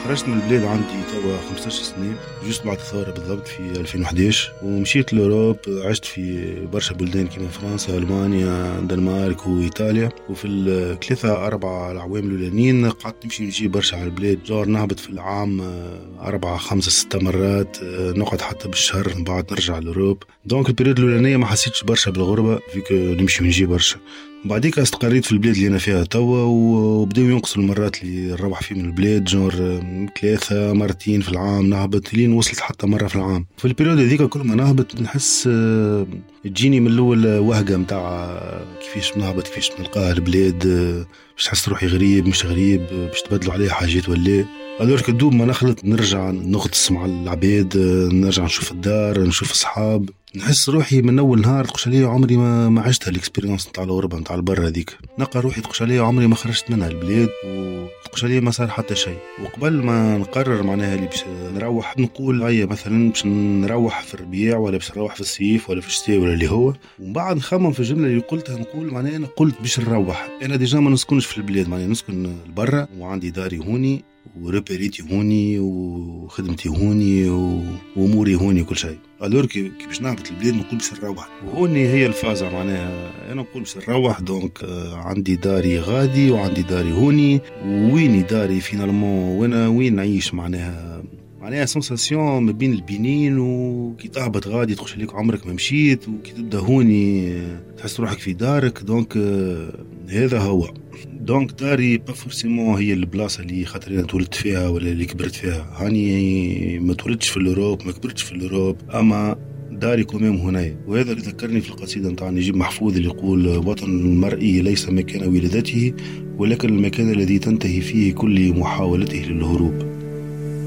خرجت من البلاد عندي توا 15 سنة، جست بعد الثورة بالضبط في 2011، ومشيت لأوروب. عشت في برشا بلدان كما فرنسا، ألمانيا، دنمارك وإيطاليا. وفي الثلاثة أربعة الأعوام الأولانيين قعدت نمشي ونجي برشا على البلاد، جار نهبط في العام 4 5 6 مرات، نقعد حتى بالشهر من بعد نرجع لأوروب. دونك البريود الأولانية ما حسيتش برشا بالغربة فيك نمشي ونجي برشا. بعديك استقريت في البلاد اللي أنا فيها توا، وبدأوا ينقصوا المرات اللي نروح فيه من البلاد، جور 3 مرتين في العام نهبط، لين وصلت حتى مرة في العام. في البريود هذيك كل ما نهبط نحس تجيني من الأول وهقة متاع كيفاش بنهبط، كيفاش بنلقاها البلاد، باش تحس روحي غريب مش غريب، باش تبدلوا عليه حاجات ولا. أدور كدوب ما نخلط نرجع نغطس مع العباد، نرجع نشوف الدار، نشوف أصحاب، نحس روحي من أول نهار تقش عليا عمري ما عشتها الإكسبيرينس نتاع الغربة نتاع البر هذيك. نلقى روحي تقش عليا عمري ما خرجت منها البلاد، وتقش عليا ما صار حتى شيء. وقبل ما نقرر معناها اللي باش نروح، نقول هيا مثلا باش نروح في الربيع، ولا باش نروح في الصيف، ولا في الشتاء، ولا اللي هو. ومن بعد نخمم في الجملة اللي قلتها، نقول معناها أنا قلت باش نروح. أنا ديجا ما نسكنش في البلاد، معناها نسكن برا، وعندي داري هوني، وربريتي هوني، وخدمتي هوني، واموري هوني، وكل شيء. الور كي باش نهبط البلاد نقول باش نروح، وهوني هي الفازة معناها انا نقول باش نروح. دونك عندي داري غادي، وعندي داري هوني، وويني داري فينالمون، وانا وين نعيش معناها سنساسيون ما بين البنين. وكي تهبط غادي تخش عليك عمرك ما مشيت، وكي تبدا هوني تحس روحك في دارك. دونك هذا هو. دونك داري با فورسيمون هي البلاصه اللي خاطر انا تولدت فيها ولا اللي كبرت فيها. هاني ما تولدتش في الاوروب، ما كبرتش في الاوروب، اما داري كمام هنا. وهذا اللي ذكرني في القصيده نتاع نجيب محفوظ اللي يقول: وطن المرء ليس مكان ولادته، ولكن المكان الذي تنتهي فيه كل محاولته للهروب.